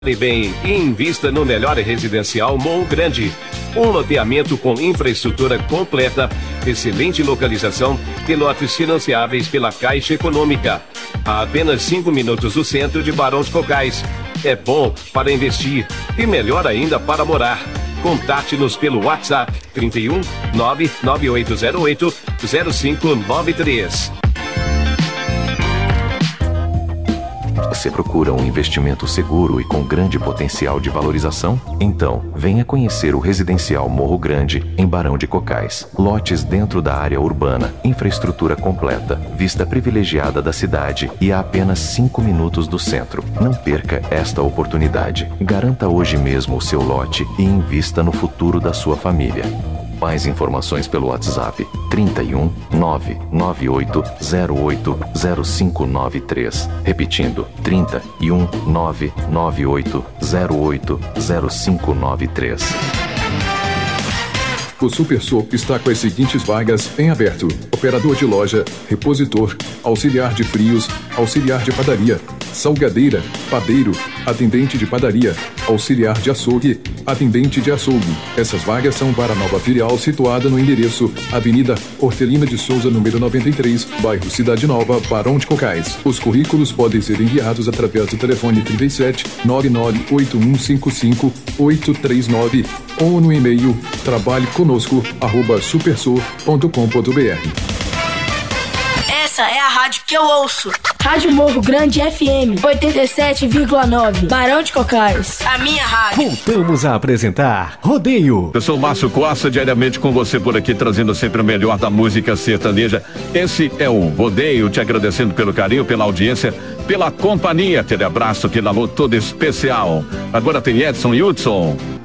E bem, invista no melhor residencial Morro Grande. Um loteamento com infraestrutura completa, excelente localização e lotes financiáveis pela Caixa Econômica. A apenas 5 minutos do centro de Barão de Cocais. É bom para investir e melhor ainda para morar. Contate-nos pelo WhatsApp 31 99808 0593. Você procura um investimento seguro e com grande potencial de valorização? Então, venha conhecer o Residencial Morro Grande, em Barão de Cocais. Lotes dentro da área urbana, infraestrutura completa, vista privilegiada da cidade e a apenas 5 minutos do centro. Não perca esta oportunidade. Garanta hoje mesmo o seu lote e invista no futuro da sua família. Mais informações pelo WhatsApp 31 99808 0593. Repetindo, 31 99808 0593. O Super Soap está com as seguintes vagas em aberto: operador de loja, repositor, auxiliar de frios, auxiliar de padaria, salgadeira, padeiro, atendente de padaria, auxiliar de açougue, atendente de açougue. Essas vagas são para a nova filial situada no endereço Avenida Hortelina de Souza, número 93, bairro Cidade Nova, Barão de Cocais. Os currículos podem ser enviados através do telefone 37 998155 839 ou no e-mail trabalheconosco@supersur.com.br. Essa é a rádio que eu ouço. Rádio Morro Grande FM 87,9, Barão de Cocais. A minha rádio. Voltamos a apresentar Rodeio. Eu sou o Márcio Costa, diariamente com você por aqui, trazendo sempre o melhor da música sertaneja. Esse é o Rodeio, te agradecendo pelo carinho, pela audiência, pela companhia. Aquele abraço, aquele alô todo especial. Agora tem Edson e Hudson.